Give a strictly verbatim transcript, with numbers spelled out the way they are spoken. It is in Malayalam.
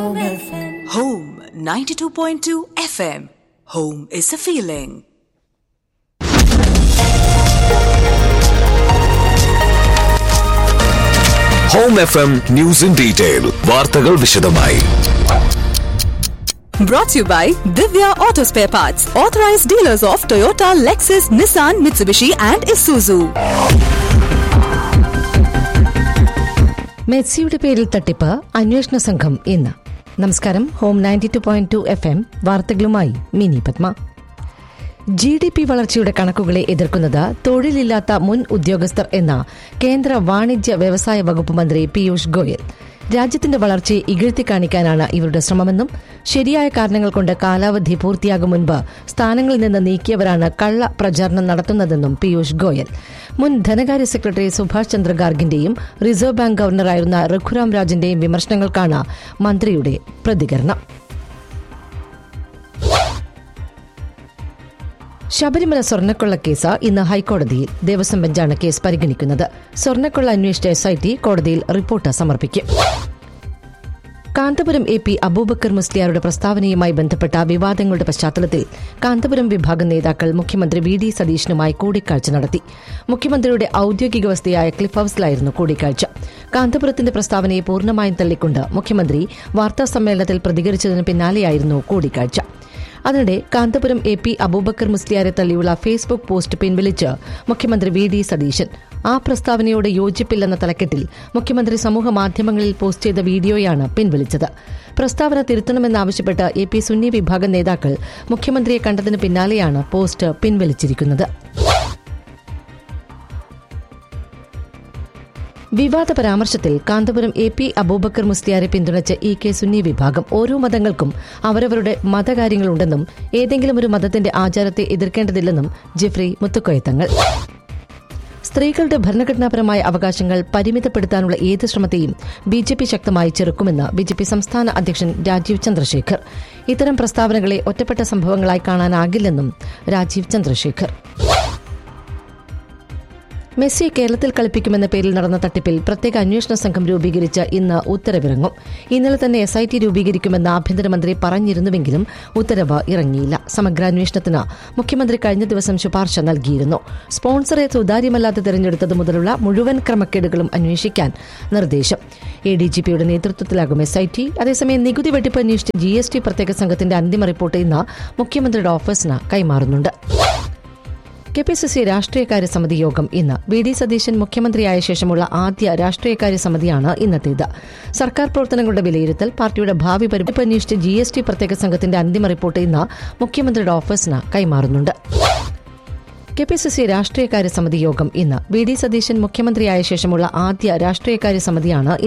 Home F M. Home ninety-two point two F M. Home is a feeling. Home F M News in Detail. വാർത്തകൾ വിശദമായി. Brought to you by Divya Auto Spare Parts, authorized dealers of Toyota, Lexus, Nissan, Mitsubishi and Isuzu. മെസ്സിയുടെ പേരിൽ തട്ടിപ്പ് അന്വേഷണ സംഘം ഇന്ന്. നമസ്കാരം. Home ninety two point two F M വാർത്തകളുമായി mini Padma. G D P വളർച്ചയുടെ കണക്കുകളെ എതിർക്കുന്നത് തൊഴിലില്ലാത്ത മുൻ ഉദ്യോഗസ്ഥർ എന്ന കേന്ദ്ര വാണിജ്യ വ്യവസായ വകുപ്പ് മന്ത്രി പീയൂഷ് ഗോയൽ. രാജ്യത്തിന്റെ വളർച്ചയെ ഇകഴ്ത്തി കാണിക്കാനാണ് ഇവരുടെ ശ്രമമെന്നും ശരിയായ കാരണങ്ങൾ കൊണ്ട് കാലാവധി പൂർത്തിയാകും മുൻപ് സ്ഥാനങ്ങളിൽ നിന്ന് നീക്കിയവരാണ് കള്ള പ്രചാരണം നടത്തുന്നതെന്നും പീയൂഷ് ഗോയൽ. മുൻ ധനകാര്യ secretary Subhash Chandra ഗാർഗിന്റെയും reserve bank ഗവർണറായിരുന്ന Raghuram രാജന്റെയും വിമർശനങ്ങൾക്കാണ് മന്ത്രിയുടെ പ്രതികരണം. ശബരിമല സ്വർണ്ണക്കൊള്ള കേസ് ഇന്ന് ഹൈക്കോടതിയിൽ. ദേവസ്വം ബെഞ്ചാണ് കേസ് പരിഗണിക്കുന്നത്. സ്വർണ്ണക്കൊള്ള അന്വേഷിച്ച എസ് ഐ ടി കോടതിയിൽ റിപ്പോർട്ട് സമർപ്പിക്കും. കാന്തപുരം എ പി അബൂബക്കർ മുസ്ലിയാരുടെ പ്രസ്താവനയുമായി ബന്ധപ്പെട്ട വിവാദങ്ങളുടെ പശ്ചാത്തലത്തിൽ കാന്തപുരം വിഭാഗം നേതാക്കൾ മുഖ്യമന്ത്രി വി ഡി സതീശനുമായി കൂടിക്കാഴ്ച നടത്തി. മുഖ്യമന്ത്രിയുടെ ഔദ്യോഗിക വസതിയായ ക്ലിഫ് ഹൌസിലായിരുന്നു കൂടിക്കാഴ്ച. കാന്തപുരത്തിന്റെ പ്രസ്താവനയെ പൂർണ്ണമായും തള്ളിക്കൊണ്ട് മുഖ്യമന്ത്രി വാർത്താസമ്മേളനത്തിൽ പ്രതികരിച്ചതിന് പിന്നാലെയായിരുന്നു കൂടിക്കാഴ്ച. അതിനിടെ കാന്തപുരം എ പി അബൂബക്കർ മുസ്ലിയാരെ തള്ളിയുള്ള ഫേസ്ബുക്ക് പോസ്റ്റ് പിൻവലിച്ച് മുഖ്യമന്ത്രി വി ഡി സതീശൻ. ആ പ്രസ്താവനയോട് യോജിപ്പില്ലെന്ന തലക്കെട്ടിൽ മുഖ്യമന്ത്രി സമൂഹ മാധ്യമങ്ങളിൽ പോസ്റ്റ് ചെയ്ത വീഡിയോയാണ് പിൻവലിച്ചത്. പ്രസ്താവന തിരുത്തണമെന്നാവശ്യപ്പെട്ട് എ പി സുന്നി വിഭാഗം നേതാക്കൾ മുഖ്യമന്ത്രിയെ കണ്ടതിന് പിന്നാലെയാണ് പോസ്റ്റ് പിൻവലിച്ചിരിക്കുന്നത്. വിവാദ പരാമർശത്തിൽ കാന്തപുരം എ പി അബൂബക്കർ മുസ്ലിയാരെ പിന്തുണച്ച ഇ കെ സുന്നി വിഭാഗം ഓരോ മതങ്ങൾക്കും അവരവരുടെ മതകാര്യങ്ങളുണ്ടെന്നും ഏതെങ്കിലും ഒരു മതത്തിന്റെ ആചാരത്തെ എതിർക്കേണ്ടതില്ലെന്നും ജിഫ്രി മുത്തുക്കോയത്തങ്ങൾ. സ്ത്രീകളുടെ ഭരണഘടനാപരമായ അവകാശങ്ങൾ പരിമിതപ്പെടുത്താനുള്ള ഏത് ശ്രമത്തെയും ബി ജെ പി ശക്തമായി ചെറുക്കുമെന്ന് ബി ജെ പി സംസ്ഥാന അധ്യക്ഷൻ രാജീവ് ചന്ദ്രശേഖർ. ഇത്തരം പ്രസ്താവനകളെ ഒറ്റപ്പെട്ട സംഭവങ്ങളായി കാണാനാകില്ലെന്നും രാജീവ് ചന്ദ്രശേഖർ. മെസ്സിയെ കേരളത്തിൽ കളിപ്പിക്കുമെന്ന പേരിൽ നടന്ന തട്ടിപ്പിൽ പ്രത്യേക അന്വേഷണ സംഘം രൂപീകരിച്ച് ഇന്ന് ഉത്തരവിറങ്ങും. ഇന്നലെ തന്നെ എസ് ഐ ടി രൂപീകരിക്കുമെന്ന് ആഭ്യന്തരമന്ത്രി പറഞ്ഞിരുന്നുവെങ്കിലും ഉത്തരവ് ഇറങ്ങിയില്ല. സമഗ്രാന്വേഷണത്തിന് മുഖ്യമന്ത്രി കഴിഞ്ഞ ദിവസം ശുപാർശ നൽകിയിരുന്നു. സ്പോൺസറെ സുതാര്യമല്ലാതെ തെരഞ്ഞെടുത്തത് മുതലുള്ള മുഴുവൻ ക്രമക്കേടുകളും അന്വേഷിക്കാൻ നിർദ്ദേശം. എ ഡി ജി പിയുടെ നേതൃത്വത്തിലാകും എസ് ഐ ടി. അതേസമയം നികുതി വെട്ടിപ്പ് അന്വേഷിച്ച ജി എസ് ടി പ്രത്യേക സംഘത്തിന്റെ അന്തിമ റിപ്പോർട്ട് ഇന്ന് മുഖ്യമന്ത്രിയുടെ ഓഫീസിന് കൈമാറുന്നുണ്ട്. കെ പി സി സി രാഷ്ട്രീയകാര്യ സമിതി യോഗം ഇന്ന്. വി ഡി സതീശൻ മുഖ്യമന്ത്രിയായ ശേഷമുള്ള ആദ്യ രാഷ്ട്രീയകാര്യ സമിതിയാണ് ഇന്നത്തേത്. സർക്കാർ പ്രവർത്തനങ്ങളുടെ വിലയിരുത്തൽ, പാർട്ടിയുടെ ഭാവി പരിപാടി അന്വേഷിച്ച് ജി എസ് ടി പ്രത്യേക സംഘത്തിന്റെ അന്തിമ റിപ്പോർട്ട് ഇന്ന് മുഖ്യമന്ത്രിയുടെ ഓഫീസിന് കൈമാറുന്നുണ്ട്. കെ പി സി സി രാഷ്ട്രീയകാര്യ സമിതി യോഗം ഇന്ന്. വി ഡി സതീശൻ മുഖ്യമന്ത്രിയായ ശേഷമുള്ള ആദ്യ രാഷ്ട്രീയകാര്യ സമിതിയാണ്